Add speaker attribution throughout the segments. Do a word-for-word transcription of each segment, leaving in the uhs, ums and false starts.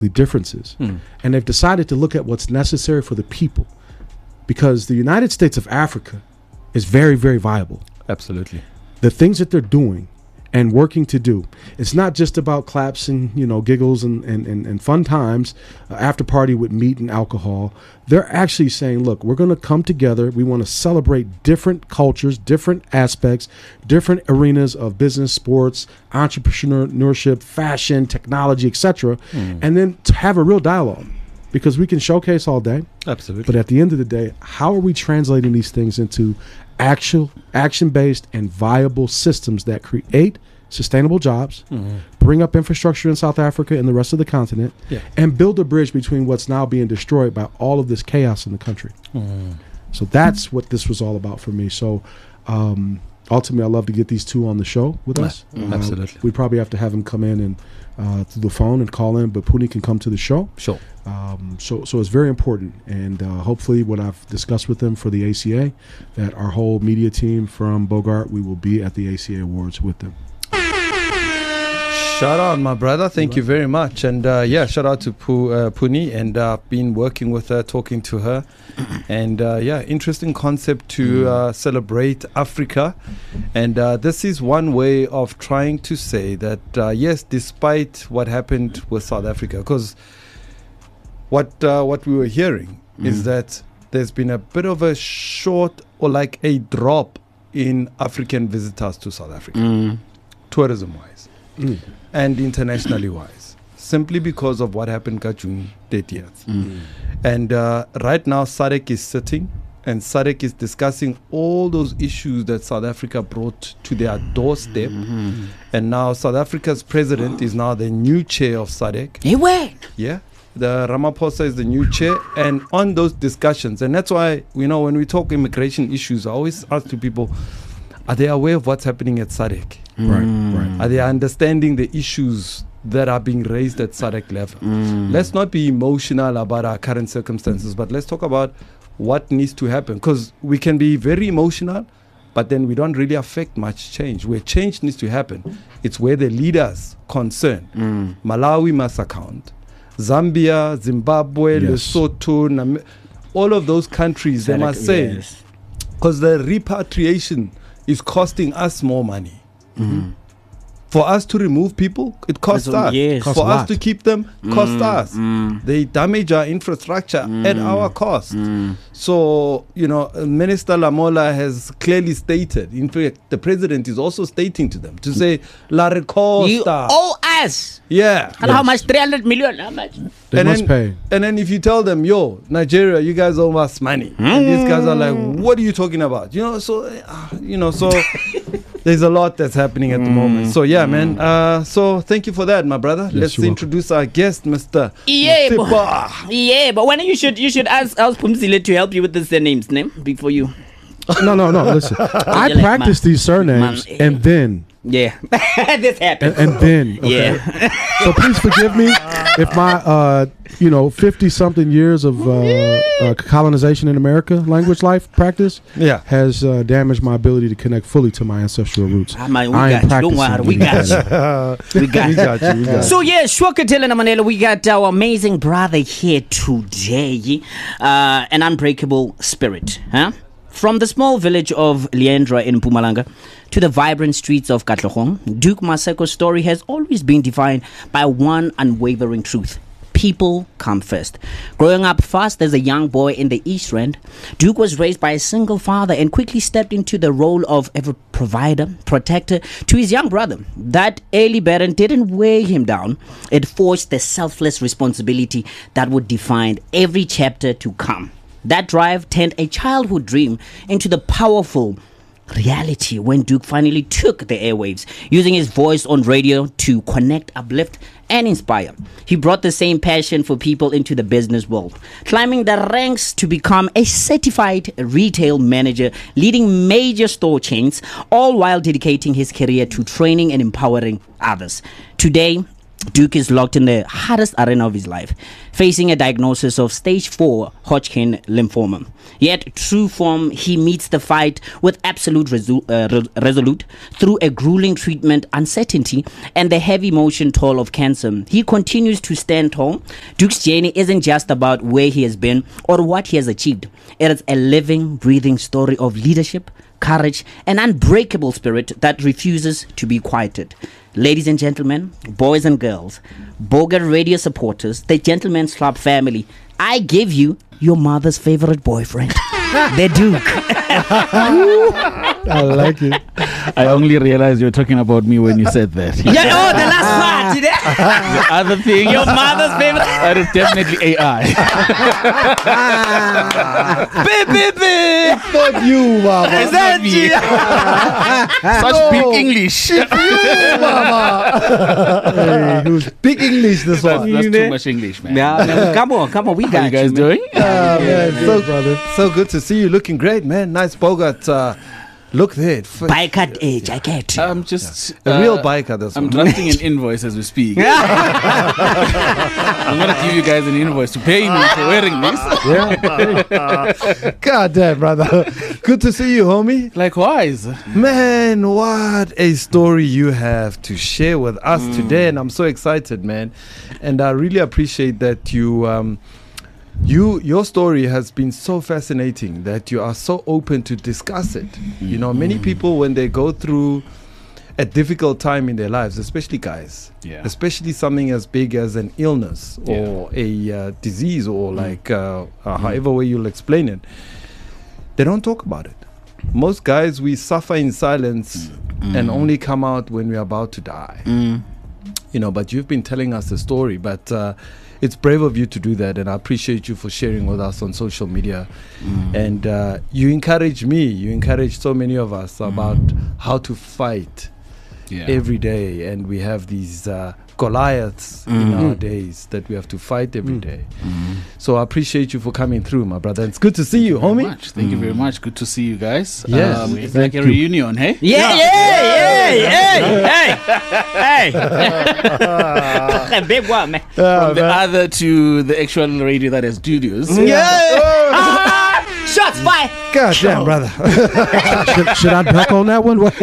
Speaker 1: the differences. Mm. And they've decided to look at what's necessary for the people, because the United States of Africa is very, very viable.
Speaker 2: Absolutely.
Speaker 1: The things that they're doing and working to do, it's not just about claps and, you know, giggles and, and, and, and fun times, uh, after party with meat and alcohol. They're actually saying, look, we're going to come together. We want to celebrate different cultures, different aspects, different arenas of business, sports, entrepreneurship, fashion, technology, et cetera, mm. and then to have a real dialogue, because we can showcase all day.
Speaker 2: Absolutely.
Speaker 1: But at the end of the day, how are we translating these things into actual action-based and viable systems that create sustainable jobs, mm-hmm. bring up infrastructure in South Africa and the rest of the continent, yeah. and build a bridge between what's now being destroyed by all of this chaos in the country. Mm. So that's what this was all about for me. So um, ultimately, I'd love to get these two on the show with
Speaker 2: yeah.
Speaker 1: us.
Speaker 2: Mm-hmm. Uh, Absolutely.
Speaker 1: We probably have to have them come in and uh, through the phone and call in, but Puni can come to the show.
Speaker 2: Sure.
Speaker 1: Um, so, so it's very important, and uh, hopefully, what I've discussed with them for the A C A, that our whole media team from Bogart, we will be at the A C A Awards with them.
Speaker 2: Shout out, my brother. Thank you very much. And uh, yeah, shout out to Pu, uh, Puni. And I've uh, been working with her, talking to her. And uh, yeah, interesting concept to uh, celebrate Africa. And uh, this is one way of trying to say that, uh, yes, despite what happened with South Africa, because what, uh, what we were hearing mm. is that there's been a bit of a short or like a drop in African visitors to South Africa, mm. tourism-wise. Mm. And internationally wise, simply because of what happened June thirtieth. Mm. And uh, right now S A D C is sitting, and S A D C is discussing all those issues that South Africa brought to their doorstep. Mm-hmm. And now South Africa's president is now the new chair of S A D C.
Speaker 3: Hey, where?
Speaker 2: Yeah, the Ramaphosa is the new chair, and on those discussions, and that's why, you know, when we talk immigration issues, I always ask to people, are they aware of what's happening at S A D C?
Speaker 1: Right, right.
Speaker 2: Are they understanding the issues that are being raised at S A D C level? Mm. Let's not be emotional about our current circumstances, but let's talk about what needs to happen. Because we can be very emotional, but then we don't really affect much change. Where change needs to happen, it's where the leaders concerned. Mm. Malawi must account. Zambia, Zimbabwe, yes. Lesotho, Nam- all of those countries, they must say, because yes. the repatriation is costing us more money. Mm-hmm. For us to remove people, it costs That's us.
Speaker 3: Yes.
Speaker 2: For us to keep them, costs mm, us. Mm. They damage our infrastructure mm, at our cost. Mm. So, you know, Minister Lamola has clearly stated, in fact, the president is also stating to them to say, La Recosta.
Speaker 3: You owe us.
Speaker 2: Yeah.
Speaker 3: And yes. how much? three hundred million? How much?
Speaker 1: They
Speaker 2: and
Speaker 1: must
Speaker 2: then,
Speaker 1: pay.
Speaker 2: And then if you tell them, yo, Nigeria, you guys owe us money. Mm. And these guys are like, what are you talking about? You know, so, uh, you know, so... There's a lot that's happening at mm. the moment. So, yeah, mm. man. Uh, so, thank you for that, my brother. Yes, Let's introduce welcome. our guest, Mister
Speaker 3: Yeah, but, yeah, but when you should you should ask, ask Pumzile to help you with the surnames name before you.
Speaker 1: No, no, no. Listen, I practice these surnames man, and then.
Speaker 3: Yeah, this happened.
Speaker 1: And, and then, okay. Yeah. So please forgive me if my, uh, you know, fifty-something years of uh, uh, colonization in America, language life practice,
Speaker 2: yeah.
Speaker 1: has uh, damaged my ability to connect fully to my ancestral roots.
Speaker 3: I, mean, we I am practicing. Don't worry, we got you. we got, we got you. We got so yeah, Shwakatel and Manela, we got our amazing brother here today, uh, an unbreakable spirit, huh? From the small village of Leandra in Mpumalanga to the vibrant streets of Katlehong, Duke Maseko's story has always been defined by one unwavering truth. People come first. Growing up fast as a young boy in the East Rand, Duke was raised by a single father and quickly stepped into the role of ever provider, protector to his young brother. That early burden didn't weigh him down. It forged the selfless responsibility that would define every chapter to come. That drive turned a childhood dream into the powerful reality when Duke finally took the airwaves, using his voice on radio to connect, uplift, and inspire. He brought the same passion for people into the business world, climbing the ranks to become a certified retail manager, leading major store chains, all while dedicating his career to training and empowering others. Today, Duke is locked in the hardest arena of his life, facing a diagnosis of stage four Hodgkin lymphoma. Yet, true form, he meets the fight with absolute resu- uh, re- resolute through a grueling treatment, uncertainty, and the heavy emotion toll of cancer. He continues to stand tall. Duke's journey isn't just about where he has been or what he has achieved. It is a living, breathing story of leadership, courage, and unbreakable spirit that refuses to be quieted. Ladies and gentlemen, boys and girls, Boga Radio supporters, the Gentleman's Club family, I give you your mother's favorite boyfriend, the Duke.
Speaker 1: I like it.
Speaker 4: I only realized you were talking about me when you said that.
Speaker 3: Yeah, oh, the last part. You know?
Speaker 4: The other thing,
Speaker 3: Your mother's favorite.
Speaker 4: that is definitely A I.
Speaker 3: Beep, beep, beep.
Speaker 1: Not you, mama.
Speaker 3: Is that
Speaker 4: me.
Speaker 3: you?
Speaker 4: Such
Speaker 1: No.
Speaker 4: big English.
Speaker 1: You, mama. Hey, who's big English this
Speaker 4: That's,
Speaker 1: one?
Speaker 4: that's too much English, man.
Speaker 3: Yeah, man, come on, come on, we got
Speaker 4: How you guys
Speaker 3: man.
Speaker 4: doing?
Speaker 1: Ah, man, so, brother.
Speaker 2: So good to see you. Looking great, man. Nice Bogart. Uh, look there. F-
Speaker 3: Biker age, I get.
Speaker 4: I'm just
Speaker 2: a
Speaker 4: uh,
Speaker 2: real biker, this
Speaker 4: I'm
Speaker 2: one.
Speaker 4: drafting an invoice as we speak. I'm gonna give you guys an invoice to pay me for wearing this.
Speaker 1: Yeah. God damn, brother.
Speaker 2: Good to see you, homie.
Speaker 4: Likewise.
Speaker 2: Man, what a story you have to share with us
Speaker 4: Mm.
Speaker 2: today. And I'm so excited, man. And I really appreciate that you... Um, You, your story has been so fascinating that you are so open to discuss it. You know, many people when they go through a difficult time in their lives, especially guys,
Speaker 4: Yeah.
Speaker 2: especially something as big as an illness
Speaker 4: Yeah.
Speaker 2: or a uh, disease or like uh, uh, however way you'll explain it, they don't talk about it. Most guys, we suffer in silence and only come out when we're about to die.
Speaker 3: Mm.
Speaker 2: You know, but you've been telling us the story, but uh, it's brave of you to do that, and I appreciate you for sharing with us on social media.
Speaker 3: Mm.
Speaker 2: And uh, you encourage me, you encourage so many of us about how to fight
Speaker 4: Yeah.
Speaker 2: every day, and we have these uh, Goliaths in
Speaker 3: Mhm.
Speaker 2: our days that we have to fight every day. So I appreciate you for coming through, my brother. It's good to see you,
Speaker 4: Thank you very
Speaker 2: homie.
Speaker 4: much. Thank you very much. Good to see you guys.
Speaker 2: Yes.
Speaker 4: Um, it's
Speaker 1: Thank
Speaker 4: like a
Speaker 1: you.
Speaker 4: reunion, hey?
Speaker 3: Yeah, yeah, yeah, hey, hey, hey. A big one, man.
Speaker 4: From the other to the actual radio that has studios.
Speaker 3: Ah, shots fired.
Speaker 1: God damn, brother. should, should I duck on that one? What?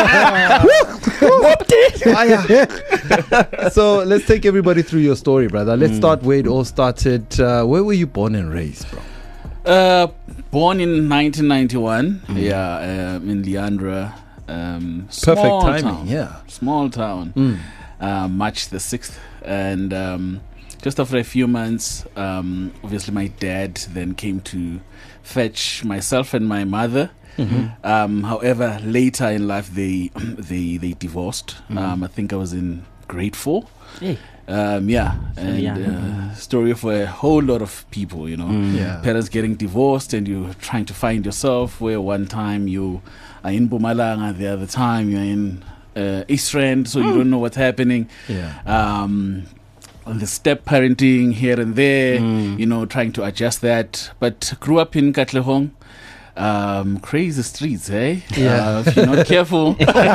Speaker 2: So let's take everybody through your story, brother. Let's start where it all started. Uh, where were you born and raised, bro?
Speaker 4: Uh, born in nineteen ninety-one. Yeah, um, in Leandra. Um,
Speaker 2: Perfect
Speaker 4: small
Speaker 2: timing,
Speaker 4: town.
Speaker 2: yeah.
Speaker 4: Small town.
Speaker 2: Mm.
Speaker 4: Uh, March the sixth. And um, just after a few months, um, obviously my dad then came to fetch myself and my mother.
Speaker 2: Mm-hmm.
Speaker 4: Um, however, later in life, they they they divorced. Um, I think I was in grade four.
Speaker 3: Hey.
Speaker 4: Um, yeah, and
Speaker 3: young.
Speaker 4: uh, story for a whole lot of people, you know.
Speaker 3: Mm.
Speaker 2: Yeah.
Speaker 4: Parents getting divorced and you're trying to find yourself, where one time you are in Bumalanga, the other time you're in uh, East Rand, so you don't know what's happening.
Speaker 2: Yeah.
Speaker 4: Um, the step parenting here and there,
Speaker 3: Mm.
Speaker 4: you know, trying to adjust that. But grew up in Katlehong. Um, crazy streets, eh?
Speaker 2: Yeah.
Speaker 4: Uh, if you're not careful,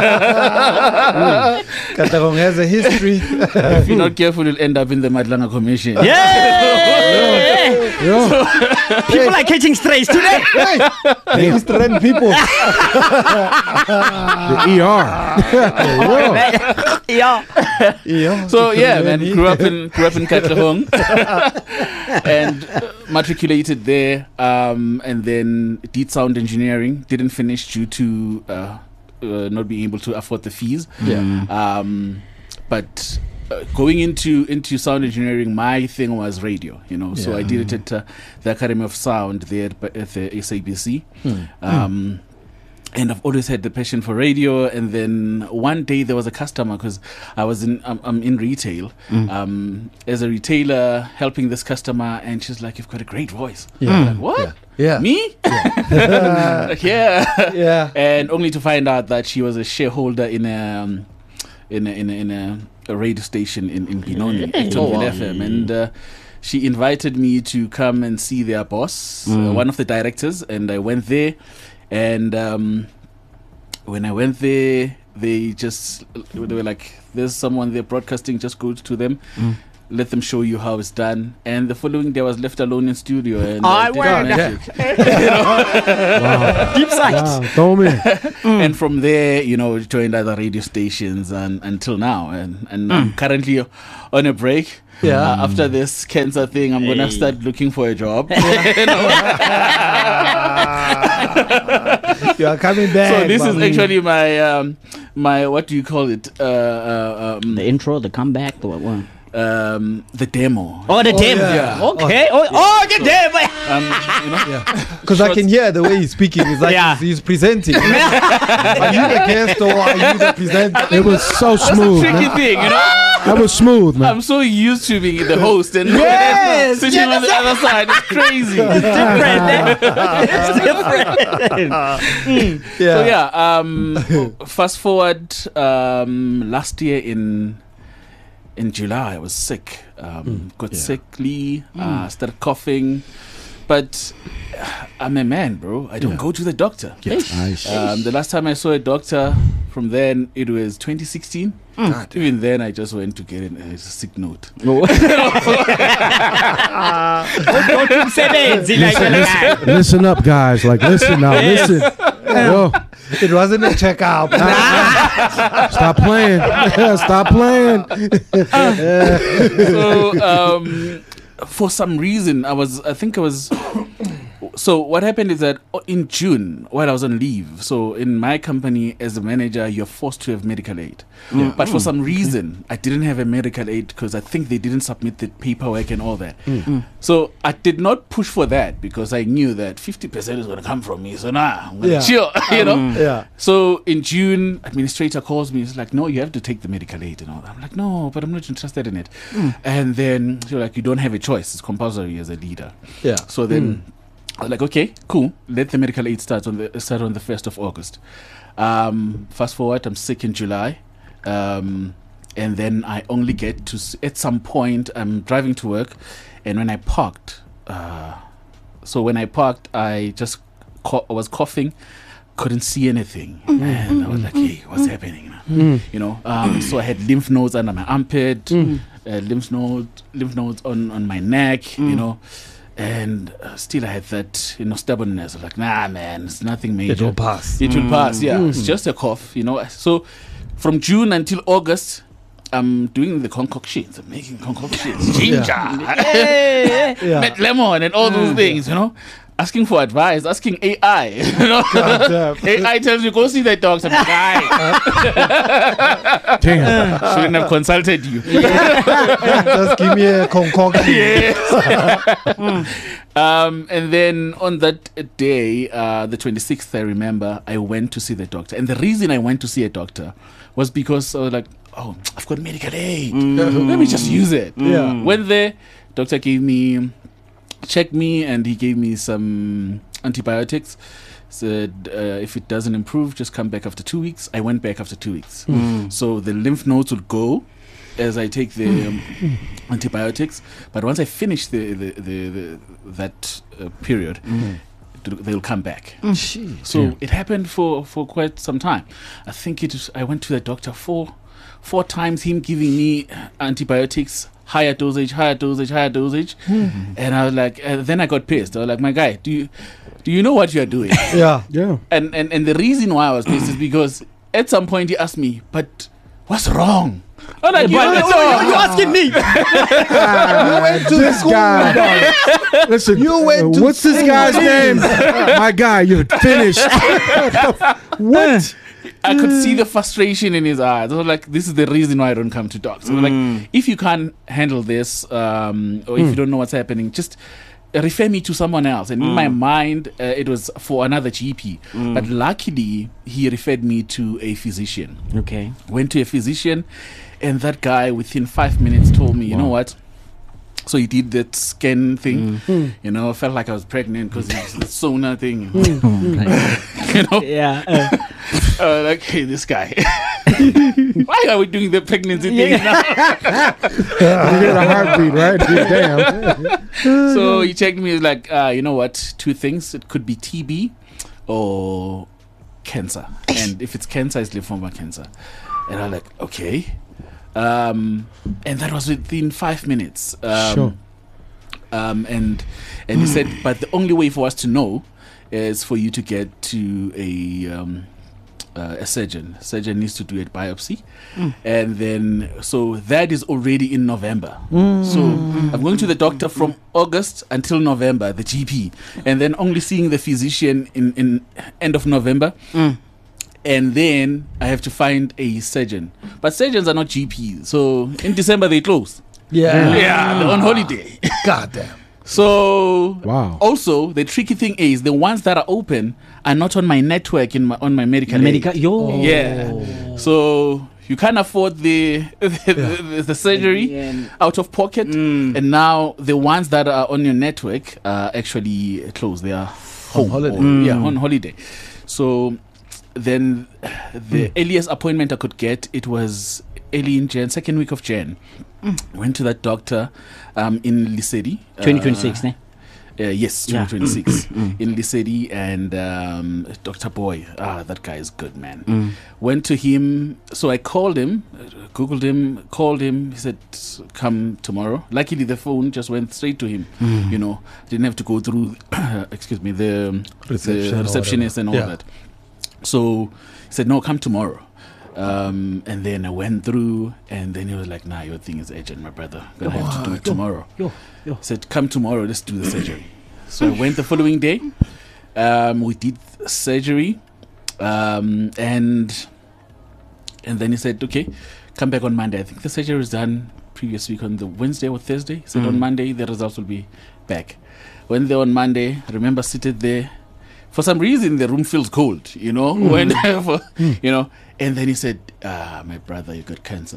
Speaker 2: Katlehong has a history.
Speaker 4: if you're not careful, you'll end up in the Madlanga Commission.
Speaker 3: Yeah.
Speaker 1: Yo,
Speaker 3: People are catching strays today.
Speaker 2: The East Rand people.
Speaker 1: the E R.
Speaker 3: Yeah.
Speaker 2: Yeah.
Speaker 4: So yeah, man, grew up in grew up in Katlehong and uh, matriculated there, um, and then did sound engineering. Didn't finish due to uh, uh, not being able to afford the fees.
Speaker 2: Yeah.
Speaker 4: Um, but uh, going into into sound engineering, my thing was radio. You know, so
Speaker 2: Yeah.
Speaker 4: I did it at uh, the Academy of Sound there at, at the S A B C.
Speaker 2: Hmm.
Speaker 4: Um, And I've always had the passion for radio. And then one day there was a customer, because I was in, I'm, I'm in retail, um, as a retailer helping this customer, and she's like, "You've got a great voice."
Speaker 2: Yeah.
Speaker 4: I'm like, what?
Speaker 2: Yeah.
Speaker 4: Me? Like, yeah.
Speaker 2: Yeah.
Speaker 4: And only to find out that she was a shareholder in a um, in a, in a, in a, a radio station in in Benoni,
Speaker 3: Oh, wow.
Speaker 4: F M, and. Uh, She invited me to come and see their boss, uh, one of the directors, and I went there. And um, when I went there, they just they were like, "There's someone there broadcasting. Just go to them."
Speaker 3: Mm.
Speaker 4: Let them show you how it's done. And the following day, I was left alone in studio. And
Speaker 3: I
Speaker 4: uh, did
Speaker 3: went.
Speaker 4: magic.
Speaker 1: Wow.
Speaker 3: Deep sight.
Speaker 1: Wow. Throw 'em in.
Speaker 4: And from there, you know, joined other radio stations and until now. And, and I'm currently on a break.
Speaker 2: Yeah.
Speaker 4: Uh, after this cancer thing, I'm going to
Speaker 3: Hey.
Speaker 4: start looking for a job.
Speaker 2: You are coming back.
Speaker 4: So this is
Speaker 2: man.
Speaker 4: actually my, um, my what do you call it? Uh, uh, um,
Speaker 3: The intro, the comeback, the what? what?
Speaker 4: um, the demo.
Speaker 3: Oh, the
Speaker 2: Oh,
Speaker 3: demo.
Speaker 2: yeah.
Speaker 3: Okay. Oh, oh, the demo.
Speaker 4: Um, you know?
Speaker 2: Because I can hear the way he's speaking. It's like
Speaker 3: Yeah.
Speaker 2: he's, he's presenting. Are you the guest or are you the presenter?
Speaker 1: It was so
Speaker 4: That's a
Speaker 1: smooth,
Speaker 4: tricky
Speaker 1: man.
Speaker 4: thing, you know?
Speaker 1: That was smooth, man.
Speaker 4: I'm so used to being the host and
Speaker 3: Yes,
Speaker 4: sitting on the other side. It's crazy.
Speaker 3: Different. eh? It's different.
Speaker 2: Yeah.
Speaker 4: So yeah, um, fast forward um, last year in in July, I was sick. Um, got
Speaker 2: Yeah.
Speaker 4: sickly, uh, started coughing, but uh, I'm a man, bro. I don't
Speaker 2: Yeah.
Speaker 4: go to the doctor.
Speaker 1: Nice.
Speaker 4: Um, the last time I saw a doctor, from then it was twenty sixteen.
Speaker 2: God.
Speaker 4: Even then, I just went to get an- a sick note.
Speaker 3: Umsebenzi like that.
Speaker 1: Listen up, guys. Like, listen now. Listen. Yo,
Speaker 2: It wasn't a checkup.
Speaker 1: stop playing. Stop playing.
Speaker 4: So um, for some reason, I was, I think I was. So what happened is that in June, while I was on leave, so in my company as a manager, you're forced to have medical aid.
Speaker 2: Yeah.
Speaker 4: But for some reason, I didn't have a medical aid because I think they didn't submit the paperwork and all that. So I did not push for that because I knew that fifty percent is going to come from me. So nah, I'm going to
Speaker 2: Yeah.
Speaker 4: chill, you know.
Speaker 2: Yeah.
Speaker 4: So in June, administrator calls me. He's like, "No, you have to take the medical aid and all that." I'm like, "No, but I'm not interested in it." And then you're like, "You don't have a choice. It's compulsory as a leader."
Speaker 2: Yeah.
Speaker 4: So then I was like, "Okay, cool. Let the medical aid start on the start on the first of August." Um, fast forward, I'm sick in July, um, and then I only get to s- at some point I'm driving to work, and when I parked, uh, so when I parked, I just co- I was coughing. Couldn't see anything, and I was like, "Hey, what's happening?"
Speaker 1: Mm.
Speaker 4: You know, um, so I had lymph nodes under my armpit, uh, lymph node, lymph nodes on, on my neck, you know, and uh, still I had that, you know, stubbornness. I was like, "Nah, man, it's nothing major.
Speaker 2: It will pass.
Speaker 4: It will pass. Yeah, it's just a cough, you know." So from June until August, I'm doing the concoctions. I'm making concoctions, ginger,
Speaker 2: Yeah.
Speaker 4: met lemon, and all those things, you know. Asking for advice, asking A I. You know?
Speaker 2: God damn.
Speaker 4: A I tells you, "Go see the doctor." I'm like, "Guy,
Speaker 1: Damn.
Speaker 4: shouldn't have consulted you."
Speaker 2: Just give me a concoction.
Speaker 4: Um, and then on that day, uh, the twenty-sixth, I remember, I went to see the doctor. And the reason I went to see a doctor was because I was like, "Oh, I've got medical aid. Let me just use it."
Speaker 2: Yeah.
Speaker 4: Went there, doctor gave me, checked me, and he gave me some antibiotics. Said, uh, if it doesn't improve, just come back after two weeks. I went back after two weeks. So the lymph nodes would go as I take the um, antibiotics. But once I finish the, the, the, the that uh, period, th- they'll come back. So
Speaker 1: Yeah.
Speaker 4: it happened for, for quite some time. I think it was, I went to the doctor four four times, him giving me antibiotics, higher dosage, higher dosage, higher dosage. And I was like, uh, then I got pissed. I was like, "My guy, do you do you know what you are doing?"
Speaker 2: Yeah.
Speaker 1: Yeah.
Speaker 4: and, and and the reason why I was pissed is because at some point he asked me, "But what's wrong?" I'm like, "You
Speaker 3: But-
Speaker 4: know,
Speaker 3: oh, you asking me?
Speaker 2: You went to
Speaker 1: This
Speaker 2: school.
Speaker 1: guy. Listen,
Speaker 2: You went
Speaker 1: uh,
Speaker 2: to
Speaker 1: what's this
Speaker 2: school.
Speaker 1: guy's name? My guy, you're finished. What?
Speaker 4: I could see the frustration in his eyes. I was like, "This is the reason why I don't come to docs." I was like, "If you can't handle this, um, or if you don't know what's happening, just refer me to someone else." And in my mind, uh, it was for another G P. But luckily, he referred me to a physician.
Speaker 3: Okay.
Speaker 4: Went to a physician, and that guy within five minutes told me, "You know what?" So he did that scan thing. You know, I felt like I was pregnant because it's the sonar thing. You know,
Speaker 3: Yeah. Uh,
Speaker 4: uh, like, "Hey, this guy, why are we doing the pregnancy thing now?"
Speaker 1: You hear the heartbeat, right? Damn.
Speaker 4: So he checked me. He's like, uh, "You know what? Two things. It could be T B, or cancer, and if it's cancer, it's lymphoma cancer. And I'm like, okay. Um, and that was within five minutes. Um,
Speaker 1: Sure.
Speaker 4: Um, and and he said, but the only way for us to know is for you to get to a um, uh, a surgeon. Surgeon needs to do a biopsy,
Speaker 3: Mm.
Speaker 4: and then so that is already in November. So I'm going to the doctor from August until November, the G P, and then only seeing the physician in in end of November.
Speaker 3: Mm.
Speaker 4: And then I have to find a surgeon. But surgeons are not G Ps. So in December they close.
Speaker 2: Yeah.
Speaker 4: Yeah, they're on holiday.
Speaker 2: God damn.
Speaker 4: So
Speaker 1: Wow.
Speaker 4: also the tricky thing is the ones that are open are not on my network in my on my medical aid.
Speaker 3: Medical, yo.
Speaker 4: Yeah. So you can't afford the the, the, the surgery
Speaker 3: Yeah.
Speaker 4: out of pocket.
Speaker 3: Mm.
Speaker 4: And now the ones that are on your network are actually closed. They are home
Speaker 2: holiday.
Speaker 4: or-
Speaker 3: Mm.
Speaker 4: Yeah, on holiday. So then the earliest appointment I could get, it was early in Jan, second week of Jan. Went to that doctor um, in Lisedi.
Speaker 3: twenty twenty-six,
Speaker 4: uh,
Speaker 3: ne?
Speaker 4: uh, yes,
Speaker 3: Yeah.
Speaker 4: twenty twenty-six in Lisedi, and um, Doctor Boy. Ah, that guy is good, man.
Speaker 3: Mm.
Speaker 4: Went to him, so I called him, uh, googled him, called him. He said, "Come tomorrow." Luckily, the phone just went straight to him.
Speaker 3: Mm.
Speaker 4: You know, didn't have to go through. excuse me, the,
Speaker 2: Reception
Speaker 4: the
Speaker 2: or
Speaker 4: receptionist and all
Speaker 2: Yeah.
Speaker 4: that. So he said, "No, come tomorrow." Um, and then I went through, and then he was like, "Nah, your thing is urgent, my brother. Gonna have to do it tomorrow."
Speaker 3: Yo, yo.
Speaker 4: He said, "Come tomorrow, let's do the surgery." So I went the following day. Um, we did surgery, um, and and then he said, "Okay, come back on Monday." I think the surgery was done previous week on the Wednesday or Thursday. He said,
Speaker 3: Mm.
Speaker 4: "On Monday, the results will be back." When they on Monday, I remember seated there. For some reason, the room feels cold, you know, when, for, you know. And then he said, "Ah, my brother, you got cancer."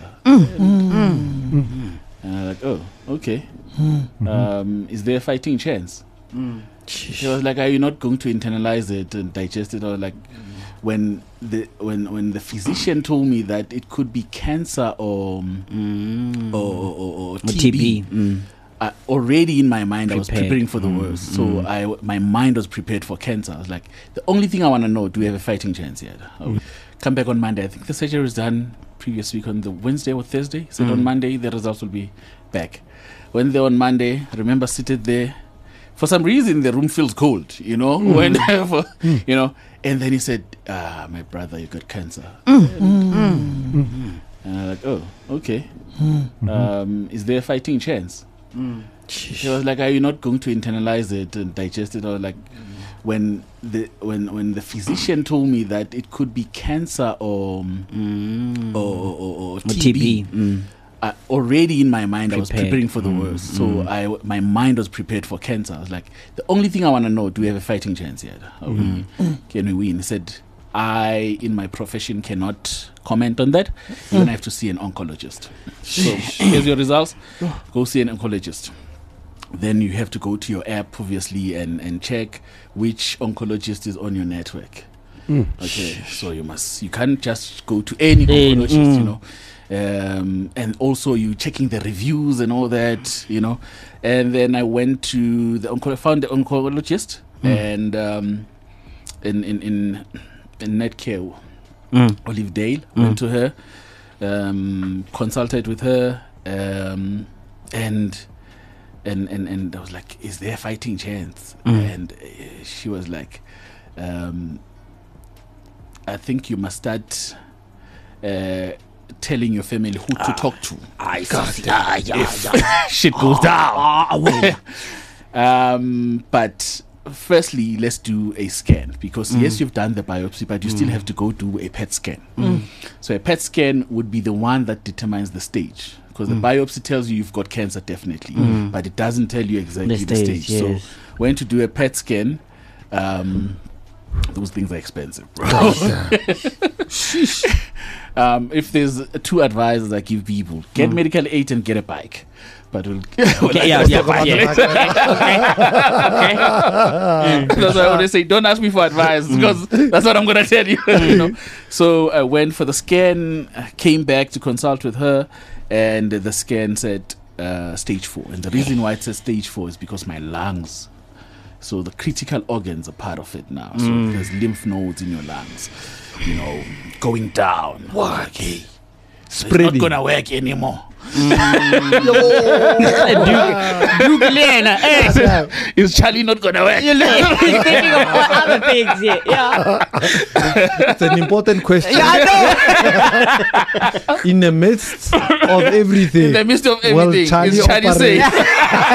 Speaker 4: And I'm like, "Oh, okay. Um, is there a fighting chance?" He was like, "Are you not going to internalize it and digest it?" I was like, when the when when the physician told me that it could be cancer or
Speaker 3: Mm.
Speaker 4: or, or, or, or
Speaker 3: Or
Speaker 4: T
Speaker 3: T
Speaker 4: B,
Speaker 3: B. Mm.
Speaker 4: I, already in my mind I was
Speaker 3: Prepared.
Speaker 4: preparing for the
Speaker 3: Mm,
Speaker 4: worst. So
Speaker 3: mm.
Speaker 4: I my mind was prepared for cancer. I was like, the only thing I want to know, do we have a fighting chance yet? I'll come back on Monday. I think the surgery was done previous week on the Wednesday or Thursday. He said,
Speaker 3: Mm.
Speaker 4: "On Monday, the results will be back." When they on Monday, I remember seated there. For some reason, the room feels cold, you know, when for, you know. And then he said, "Ah, my brother, you got cancer." And I'm like, "Oh, okay. Um, is there a fighting chance?" He was like, "Are you not going to internalize it and digest it?" I was like, when the when when the physician told me that it could be cancer or
Speaker 3: Mm.
Speaker 4: or, or, or
Speaker 3: Or
Speaker 4: T B,
Speaker 3: T B. Mm.
Speaker 4: I, already in my mind I was
Speaker 3: Prepared.
Speaker 4: preparing for the
Speaker 3: Mm,
Speaker 4: worst. So
Speaker 3: mm.
Speaker 4: I my mind was prepared for cancer. I was like, the only thing I want to know, do we have a fighting chance yet? Are we, can we win? He said, "I in my profession cannot comment on that. You're gonna have to see an oncologist." So here's your results. Go see an oncologist. Then you have to go to your app, obviously, and, and check which oncologist is on your network. Okay, so you must you can't just go to any
Speaker 3: Any,
Speaker 4: oncologist,
Speaker 3: mm.
Speaker 4: you know. Um, and also you checking the reviews and all that, you know. And then I went to the onco- found the oncologist and um, in in in, in Netcare,
Speaker 3: Mm.
Speaker 4: Olive Dale.
Speaker 3: Mm.
Speaker 4: Went to her, um, consulted with her, um, and and and and I was like, "Is there a fighting chance?"
Speaker 3: Mm.
Speaker 4: And uh, she was like, um, "I think you must start uh, telling your family who to talk to
Speaker 3: I see. Ah, yeah,
Speaker 4: if
Speaker 3: yeah.
Speaker 4: shit goes down."
Speaker 3: Ah, wait.
Speaker 4: Um, but firstly, let's do a scan because
Speaker 3: Mm.
Speaker 4: yes, you've done the biopsy, but you still have to go do a P E T scan. So a P E T scan would be the one that determines the stage because the biopsy tells you you've got cancer definitely, but it doesn't tell you exactly the
Speaker 3: The
Speaker 4: stage.
Speaker 3: stage, yes.
Speaker 4: So when to do a P E T scan, um, those things are expensive, bro. um, if there's two advices I give people, get medical aid and get a bike. But we'll,
Speaker 3: Okay, yeah, yeah, yeah.
Speaker 4: that's why I always say, don't ask me for advice because that's what I'm gonna tell you. you know? So I went for the scan, came back to consult with her, and the scan said uh, stage four. And the reason why it says stage four is because my lungs So the critical organs are part of it now. So
Speaker 3: Mm.
Speaker 4: there's lymph nodes in your lungs, you know, going down. What? Okay. So it's not
Speaker 2: Spreading.
Speaker 4: gonna work anymore.
Speaker 3: Duke Lena, eh?
Speaker 4: Is Charlie not gonna work?
Speaker 3: He's thinking of other things here. Yeah.
Speaker 2: It's an important question.
Speaker 3: Yeah, I know.
Speaker 2: In the midst of everything,
Speaker 4: In the midst of
Speaker 2: will
Speaker 4: everything,
Speaker 2: Charlie
Speaker 4: is Charlie
Speaker 2: operate?
Speaker 4: saying